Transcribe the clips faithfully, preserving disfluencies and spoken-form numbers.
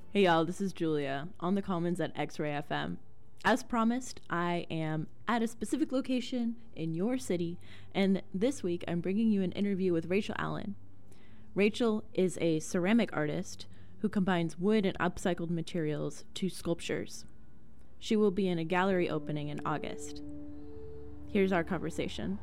Hey y'all, this is Julia on the Commons at X-Ray F M. As promised, I am at a specific location in your city, and this week I'm bringing you an interview with Rachel Allen. Rachel is a ceramic artist who combines wood and upcycled materials to sculptures. She will be in a gallery opening in August. Here's our conversation.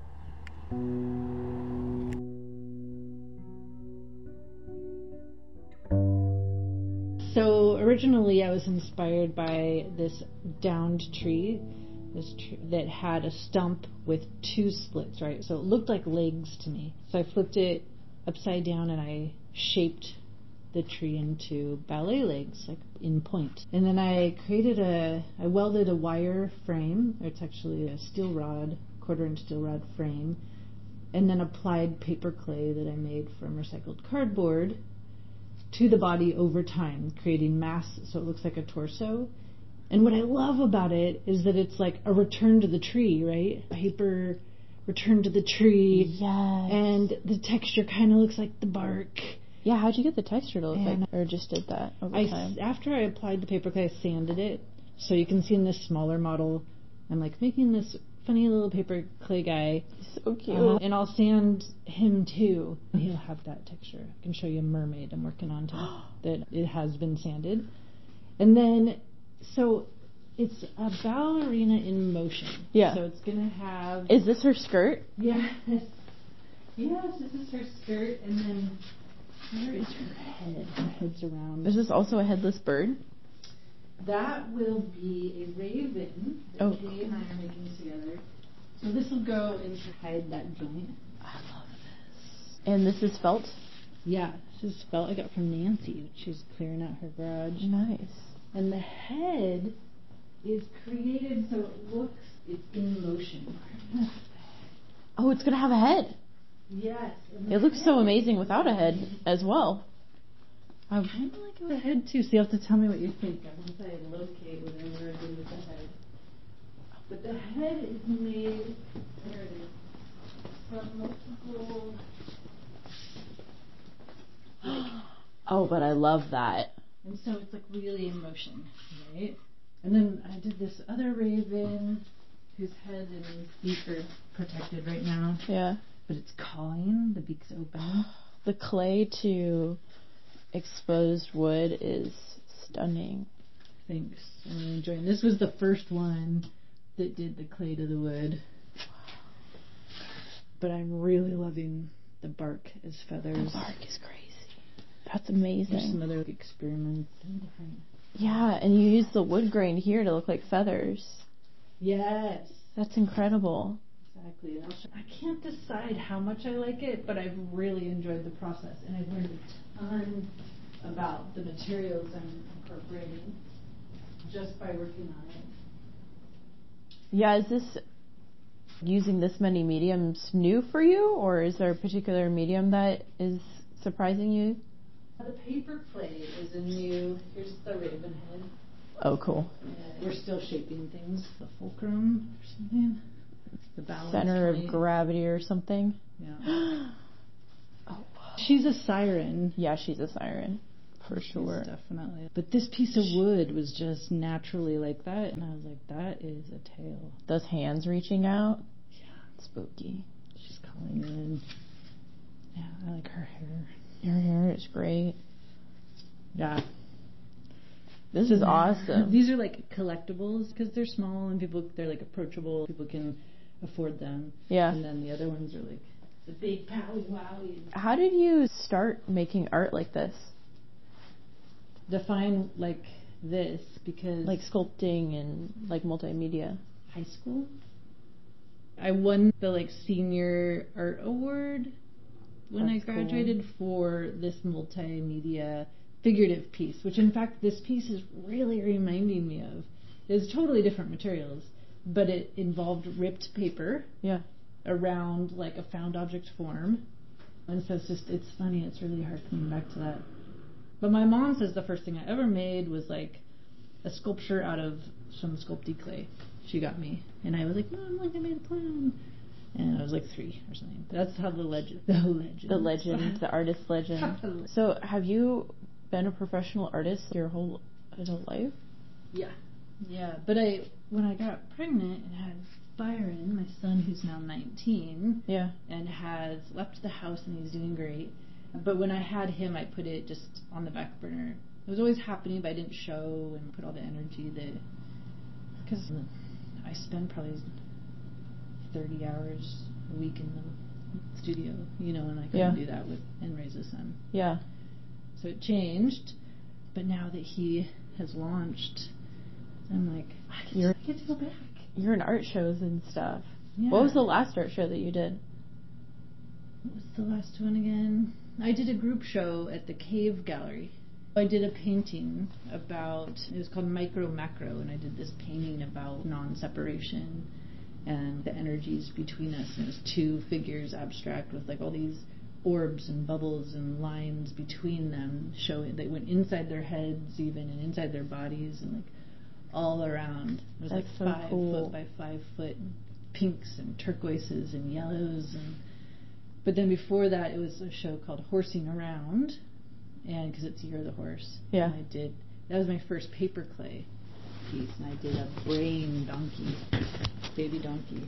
So originally I was inspired by this downed tree, this tree that had a stump with two slits, right? So it looked like legs to me. So I flipped it upside down and I shaped the tree into ballet legs, like in point. And then I created a, I welded a wire frame. It's actually a steel rod, quarter inch steel rod frame, and then applied paper clay that I made from recycled cardboard to the body over time, creating mass so it looks like a torso. And what I love about it is that it's like a return to the tree, right? Paper return to the tree. Yes. And the texture kind of looks like the bark. Yeah, how'd you get the texture to look and like? Or just did that over I, time? After I applied the paper clay, I sanded it. So you can see in this smaller model, I'm like making this funny little paper clay guy. So cute. Uh, and I'll sand him too. He'll have that texture. I can show you a mermaid I'm working on too, that it has been sanded. And then, so it's a ballerina in motion. Yeah. So it's going to have... Is this her skirt? Yes. Yes, this is her skirt. And then, where is her head? Her head's around. Is this also a headless bird? That will be a raven that oh. Kay and I are making together. So this will go in to hide that joint. I love this. And this is felt? Yeah, this is felt I got from Nancy. She's clearing out her garage. Nice. And the head is created so it looks, it's in motion. Oh, it's going to have a head. Yes. It looks so amazing without a head as well. I kind of like the head too, so you have to tell me what you think. Once I locate whatever I do with the head. But the head is made, there it is, from multiple... Like, oh, but I love that. And so it's like really in motion, right? And then I did this other raven whose head and beak are protected right now. Yeah. But it's cawing, the beak's open. The clay to exposed wood is stunning. Thanks. I'm really enjoying. This was the first one that did the clay to the wood. But I'm really loving the bark as feathers. The bark is crazy. That's amazing. There's some other experiments and different. Yeah, and you use the wood grain here to look like feathers. Yes. That's incredible. Exactly. And I'll show, I can't decide how much I like it, but I've really enjoyed the process, and I've learned a ton about the materials I'm incorporating just by working on it. Yeah, is this using this many mediums new for you, or is there a particular medium that is surprising you? The paper clay is a new, here's the raven head. Oh, cool. Uh, we're still shaping things. The fulcrum or something. The balance Center point. of gravity or something. Yeah. Oh, wow. She's a siren. Yeah, she's a siren. For She's sure. Definitely. But this piece of wood was just naturally like that, and I was like, that is a tail. Those hands reaching out. Yeah. Spooky. She's calling in. Yeah, I like her hair. Your hair is great. Yeah. This is awesome. These are like collectibles because they're small and people, they're like approachable. People can afford them. Yeah. And then the other ones are like the big powy wowies. How did you start making art like this? Define like this because Like sculpting and like multimedia. high school. I won the like senior art award when That's I graduated cool. for this multimedia figurative piece, which in fact this piece is really reminding me of. It's totally different materials, but it involved ripped paper. Yeah. Around like a found object form. And so it's just, it's funny, it's really hard coming back to that. But my mom says the first thing I ever made was like a sculpture out of some sculpty clay she got me. And I was like, Mom, look, I made a clown. And I was like three or something. That's how the legend, the legend. The legend, the artist legend. So have you been a professional artist your whole adult life? Yeah. Yeah, but I when I got pregnant and had Byron, my son who's now nineteen, Yeah. and has left the house and he's doing great. But when I had him, I put it just on the back burner. It was always happening, but I didn't show and put all the energy that... Because I spend probably thirty hours a week in the studio, you know, and I couldn't Yeah. do that with and raise a son. Yeah. So it changed, but now that he has launched, I'm like, I get, You're- to, I get to go back. You're in art shows and stuff. Yeah. What was the last art show that you did? What was the last one again? I did a group show at the Cave Gallery. I did a painting about, it was called Micro Macro, and I did this painting about non-separation and the energies between us. And it was two figures abstract with like all these orbs and bubbles and lines between them, showing they went inside their heads even and inside their bodies and like all around. It was That's like so five cool. foot by five foot pinks and turquoises and yellows. And but then before that, it was a show called Horsing Around, and because it's Year of the Horse. Yeah. And I did that was my first paper clay piece, and I did a brain donkey, baby donkey.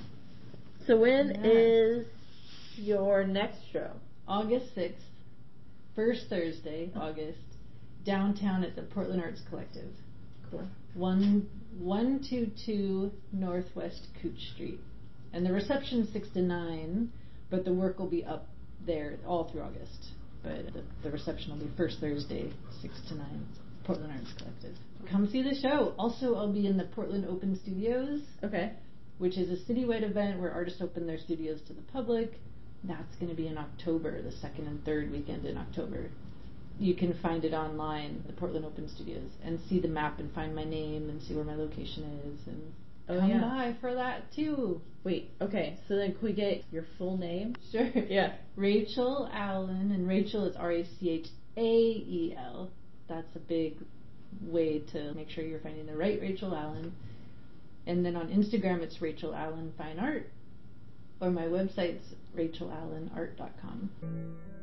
So when Yeah. is your next show? August sixth, first Thursday, August, downtown at the Portland Arts Collective. Cool. One one two two Northwest Cooch Street, and the reception six to nine, but the work will be up there all through August. But the, the reception will be first Thursday, six to nine, Portland Arts Collective. Come see the show. Also, I'll be in the Portland Open Studios, Okay. which is a citywide event where artists open their studios to the public. That's going to be in October, the second and third weekend in October. You can find it online, the Portland Open Studios, and see the map and find my name and see where my location is. And Oh, come yeah. by for that too. Wait, okay, so then can we get your full name? Sure. Yeah. Rachel Allen, and Rachel is R A C H A E L. That's a big way to make sure you're finding the right Rachel Allen. And then on Instagram, it's Rachel Allen Fine Art, or my website's rachel allen art dot com.